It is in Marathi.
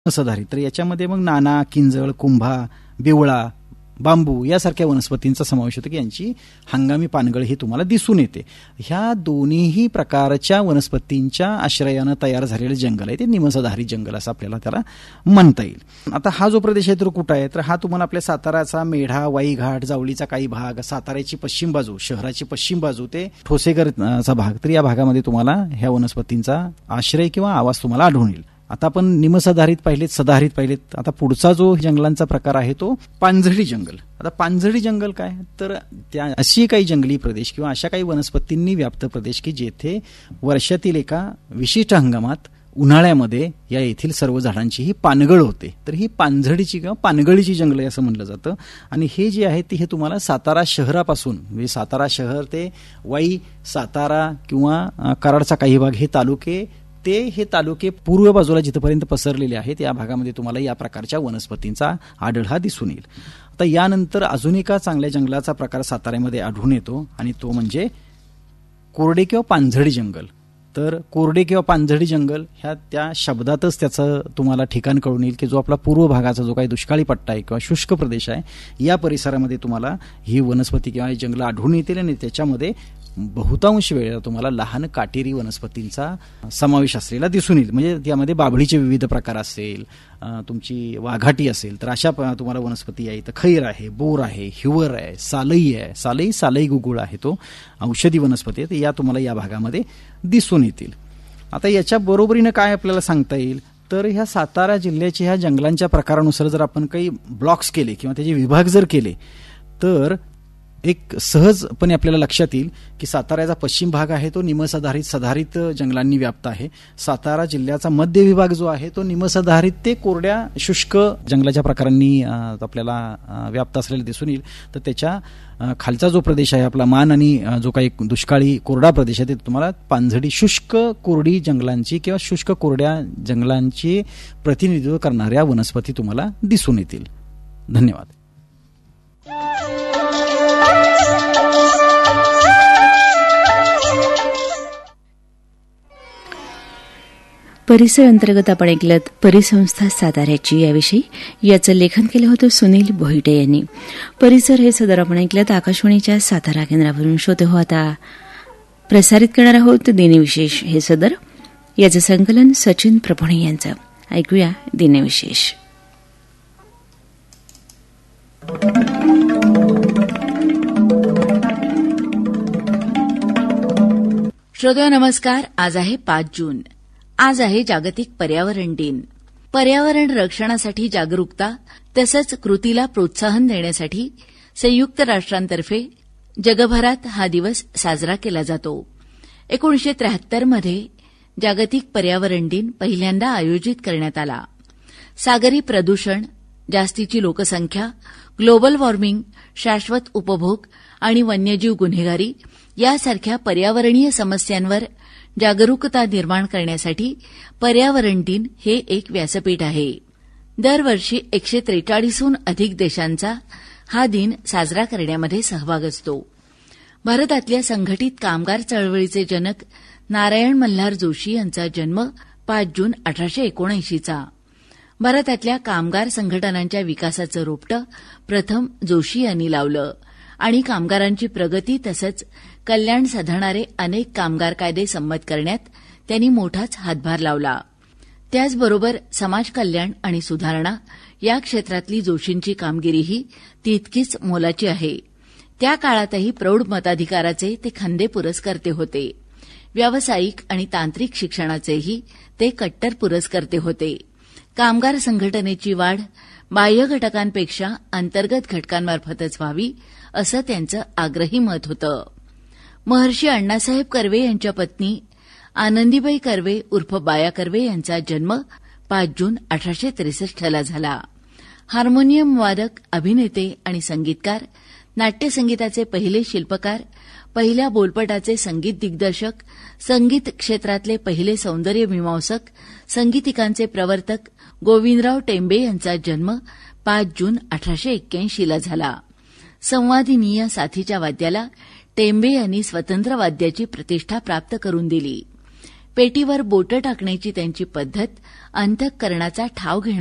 सदाहरित. तर याच्यामध्ये मग नाना, किंजळ, कुंभा, बिवळा, बांबू यासारख्या वनस्पतींचा समावेश होतो की यांची हंगामी पानगळ ही तुम्हाला दिसून येते. ह्या दोन्हीही प्रकारच्या वनस्पतींच्या आश्रयानं तयार झालेलं जंगल आहे ते निमसदाहरित जंगल असं आपल्याला त्याला म्हणता येईल. आता हा जो प्रदेश आहे तो कुठं आहे, तर हा तुम्हाला आपल्या साताराचा मेढा, वाई घाट, जावळीचा काही भाग, साताऱ्याची पश्चिम बाजू, शहराची पश्चिम बाजू ते ठोसेघरचा भाग, तर या भागामध्ये तुम्हाला ह्या वनस्पतींचा आश्रय किंवा आवास तुम्हाला आढळून येईल. आता आपण निमसदाहरित पाहिलेत, सदाहरित पाहिलेत. आता पुढचा जो जंगलांचा प्रकार आहे तो पानझडी जंगल. आता पानझडी जंगल काय, तर त्या अशी काही जंगली प्रदेश किंवा अशा काही वनस्पतींनी व्याप्त प्रदेश की जेथे वर्षातील एका विशिष्ट हंगामात उन्हाळ्यामध्ये या येथील सर्व झाडांची ही पानगळ होते. तर ही पानझडीची किंवा पानगळीची जंगल असं म्हणलं जातं. आणि हे जे आहे ते हे तुम्हाला सातारा शहरापासून म्हणजे सातारा शहर ते वाई, सातारा किंवा कराडचा काही भाग हे तालुके पूर्व बाजूला जिथपर्यंत पसरलेले आहेत या भागामध्ये तुम्हाला या प्रकारच्या वनस्पतींचा आढळ हा दिसून येईल. आता यानंतर अजून एका चांगल्या जंगलाचा प्रकार साताऱ्यामध्ये आढळून येतो आणि तो म्हणजे कोरडे किंवा पानझडी जंगल. तर कोरडे किंवा पानझडी जंगल ह्या त्या शब्दातच त्याचं तुम्हाला ठिकाण कळून येईल की जो आपला पूर्व भागाचा जो काही दुष्काळी पट्टा आहे किंवा शुष्क प्रदेश आहे या परिसरामध्ये तुम्हाला ही वनस्पती किंवा जंगलं आढळून येतील आणि त्याच्यामध्ये बहुतांश वेळेला तुम्हाला लहान काटेरी वनस्पतींचा समावेश असलेला दिसून येईल. म्हणजे त्यामध्ये बाभळीचे विविध प्रकार असेल, तुमची वाघाटी असेल, तर अशा तुम्हाला वनस्पती आहे. तर खैर आहे, बोर आहे, हिवर आहे, सालई आहे. सालई गुगुळ आहे, तो औषधी वनस्पती आहे. या तुम्हाला या भागामध्ये दिसून येतील. आता याच्या बरोबरीनं काय आपल्याला सांगता येईल, तर ह्या सातारा जिल्ह्याच्या ह्या जंगलांच्या प्रकारानुसार जर आपण काही ब्लॉक्स केले किंवा त्याचे विभाग जर केले तर एक सहजपणे आपल्याला लक्षात येईल की साताऱ्याचा पश्चिम भाग आहे तो सदाहरित जंगलांनी व्याप्त आहे. सातारा जिल्ह्याचा मध्य विभाग जो आहे तो निमसदाहरित ते कोरड्या शुष्क जंगलाच्या प्रकारांनी आपल्याला व्याप्त असलेला दिसून येईल. तर त्याच्या खालचा जो प्रदेश आहे आपला मान आणि जो काही दुष्काळी कोरडा प्रदेश आहे ते तुम्हाला पानझडी शुष्क कोरडी जंगलांची किंवा शुष्क कोरड्या जंगलांची प्रतिनिधित्व करणाऱ्या वनस्पती तुम्हाला दिसून येतील. धन्यवाद. परिसर अंतर्गत आपण ऐकलं परिसंस्था साताऱ्याची याविषयी याचं लेखन केलं होतं सुनील बोहिटे यांनी. परिसर हे सदर आपण ऐकलं आकाशवाणीच्या सातारा केंद्रावरून. श्रोते हो, आता प्रसारित करणार आहोत दिनविशेष हे सदर. याचं संकलन सचिन प्रभुणे यांचं. ऐकूया दिनविशेष. श्रोते नमस्कार. आज आहे 5 जून. आज आहे जागतिक पर्यावरण दिन. पर्यावरण रक्षणासाठी जागरूकता तसंच कृतीला प्रोत्साहन देण्यासाठी संयुक्त राष्ट्रांतर्फे जगभरात हा दिवस साजरा केला जातो. 1973 मध्ये जागतिक पर्यावरण दिन पहिल्यांदा आयोजित करण्यात आला. सागरी प्रदूषण, जास्तीची लोकसंख्या, ग्लोबल वॉर्मिंग, शाश्वत उपभोग आणि वन्यजीव गुन्हेगारी यासारख्या पर्यावरणीय समस्यांवर जागरूकता निर्माण करण्यासाठी पर्यावरण दिन हे एक व्यासपीठ आहे. दरवर्षी 143हून अधिक देशांचा हा दिन साजरा करण्यामध्ये सहभाग असतो. भारतातल्या संघटित कामगार चळवळीचे जनक नारायण मल्हार जोशी यांचा जन्म 5 जून 1879चा. भारतातल्या कामगार संघटनांच्या विकासाचं रोपटं प्रथम जोशी यांनी लावलं आणि कामगारांची प्रगती तसंच कल्याण साधणारे अनेक कामगार कायदे संमत करण्यात त्यांनी मोठाच हातभार लावला. त्याचबरोबर समाज कल्याण आणि सुधारणा या क्षेत्रातली जोशींची कामगिरीही तितकीच मोलाची आहे. त्या काळातही प्रौढ मताधिकाराचे ते खंदे पुरस्कर्ते होते. व्यावसायिक आणि तांत्रिक शिक्षणाचेही ते कट्टर पुरस्कर्ते होते. कामगार संघटनेची वाढ बाह्य घटकांपेक्षा अंतर्गत घटकांमार्फतच व्हावी असं त्यांचं आग्रही मत होतं. महर्षी अण्णासाहेब कर्वे यांच्या पत्नी आनंदीबाई कर्वे उर्फ बाया कर्वे यांचा जन्म 5 जून 1863ला झाला. हार्मोनियम वादक, अभिनेते आणि संगीतकार, नाट्यसंगीताचे पहिले शिल्पकार, पहिल्या बोलपटाचे संगीत दिग्दर्शक, संगीत क्षेत्रातले पहिले सौंदर्यमीमांसक, संगीतिकांचे प्रवर्तक गोविंदराव टेंबे यांचा जन्म 5 जून 1881ला झाला. संवादिनी या साथीच्या वाद्याला टेंबे यांनी स्वतंत्र वाद्याची प्रतिष्ठा प्राप्त करून दिली. पेटीवर बोटं टाकण्याची त्यांची पद्धत अंतःकरणाचा ठाव घेणारी